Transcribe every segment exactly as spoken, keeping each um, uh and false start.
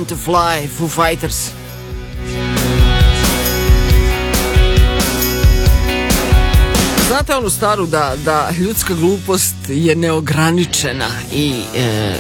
Learn to Fly, Foo Fighters. Znate onu staru da, da ljudska glupost je neograničena i e,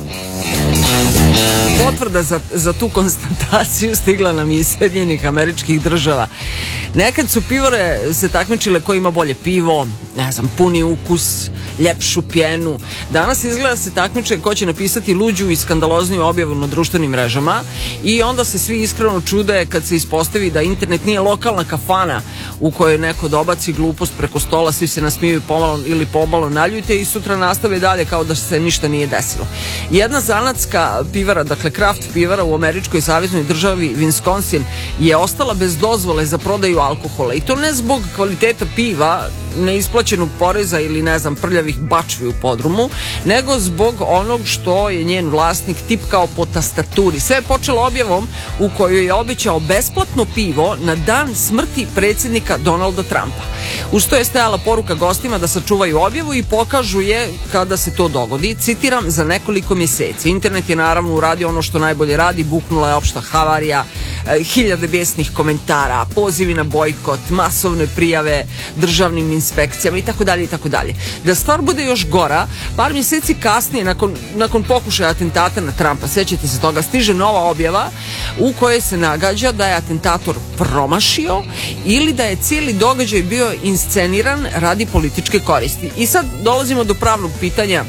potvrda za, za tu konstataciju stigla nam iz Sjedinjenih Američkih Država. Nekad su pivare se takmičile ko ima bolje pivo, ne znam, puni ukus, ljepšu pjenu. Danas izgleda se takmiče ko će napisati luđu i skandalozniju objavu na društvenim mrežama i onda se svi iskreno čude kad se ispostavi da internet nije lokalna kafana u kojoj neko dobaci glupost preko stola, svi se nasmiju pomalo ili pomalo naljute i sutra nastave dalje kao da se ništa nije desilo. Jedna zanatska pivara, dakle kraft pivara u američkoj saveznoj državi Wisconsin je ostala bez dozvole za prodaju alkohola i to ne zbog kvaliteta piva, neisplaćenog poreza ili ne znam prljavih bačvi u podrumu, nego zbog onog što je njen vlasnik tipkao po tastaturi. Sve je počelo objavom u kojoj je obećao besplatno pivo na dan smrti predsjednika Donalda Trumpa. Uz to je stajala poruka gostima da sačuvaju objavu i pokažu je kada se to dogodi, citiram, za nekoliko mjeseci. Internet je naravno uradio ono što najbolje radi, buknula je opšta havarija, hiljade besnih komentara, pozivi na bojkot, masovne prijave državnim inspekcijama i tako dalje i tako dalje. Da stvar bude još gora, par mjeseci kasnije, nakon, nakon pokušaja atentata na Trumpa, sećate se toga, stiže nova objava u kojoj se nagađa da je atentator promašio ili da je cijeli događaj bio insceniran radi političke koristi. I sad dolazimo do pravnog pitanja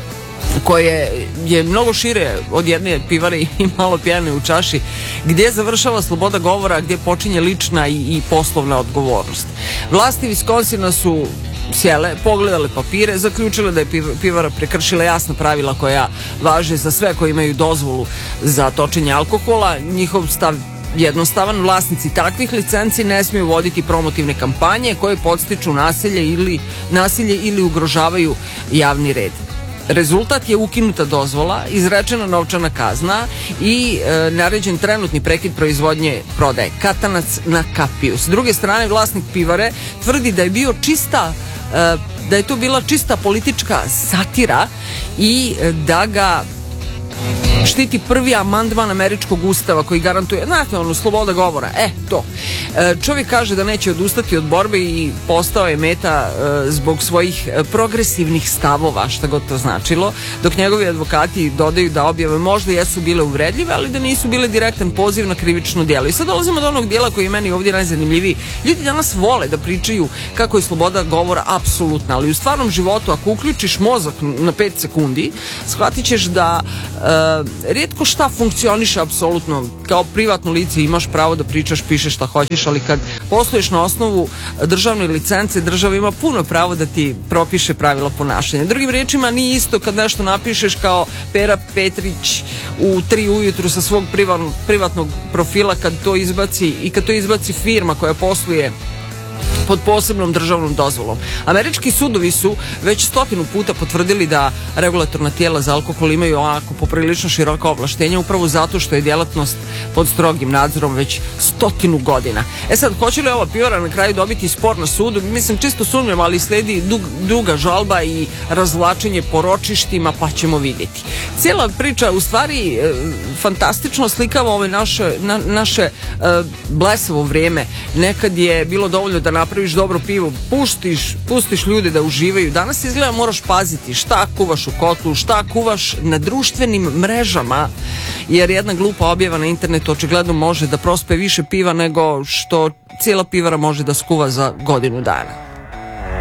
koje je mnogo šire od jedne pivare i malo pjene u čaši, gdje završava sloboda govora, gdje počinje lična i, i poslovna odgovornost. Vlasti Wisconsina su sjele, pogledale papire, zaključile da je pivara prekršila jasna pravila koja važe za sve koji imaju dozvolu za točenje alkohola. Njihov stav jednostavan, vlasnici takvih licenci ne smiju voditi promotivne kampanje koje podstiču nasilje ili, nasilje ili ugrožavaju javni red. Rezultat je ukinuta dozvola, izrečena novčana kazna i e, naređen trenutni prekid proizvodnje prodaje. Katanac na kapiju. S druge strane, vlasnik pivare tvrdi da je bio čista, e, da je to bila čista politička satira i e, da ga štiti prvi amandman američkog ustava koji garantuje, znate, ono, sloboda govora. E, to. E, čovjek kaže da neće odustati od borbe i postao je meta e, zbog svojih progresivnih stavova, šta god to značilo, dok njegovi advokati dodaju da objave možda jesu bile uvredljive, ali da nisu bile direktan poziv na krivično djelo. I sad dolazimo do onog dijela koji je meni ovdje najzanimljiviji. Ljudi danas vole da pričaju kako je sloboda govora apsolutna, ali u stvarnom životu, ako uključiš mozak na pet sekundi, shvatit ćeš da e, rijetko šta funkcioniše apsolutno. Kao privatno lice imaš pravo da pričaš, pišeš šta hoćeš, ali kad posluješ na osnovu državne licence, država ima puno pravo da ti propiše pravila ponašanja. Drugim riječima, nije isto kad nešto napišeš kao Pera Petrić u tri ujutru sa svog privatnog, privatnog profila kad to izbaci i kad to izbaci firma koja posluje pod posebnom državnom dozvolom. Američki sudovi su već stotinu puta potvrdili da regulatorna tijela za alkohol imaju onako poprilično široka ovlaštenja upravo zato što je djelatnost pod strogim nadzorom već stotinu godina. E sad, hoće li ova pivara na kraju dobiti spor na sudu? Mislim, čisto sumnjam, ali sledi dug, duga žalba i razvlačenje po ročištima, pa ćemo vidjeti. Cijela priča u stvari e, fantastično slikava ove naše, na, naše e, blesavo vrijeme. Nekad je bilo dovoljno da napraviš dobro pivo, puštiš, pustiš ljude da uživaju. Danas izgleda moraš paziti šta kuvaš u kotlu, šta kuvaš na društvenim mrežama, jer jedna glupa objava na internetu očigledno može da prospe više piva nego što cijela pivara može da skuva za godinu dana.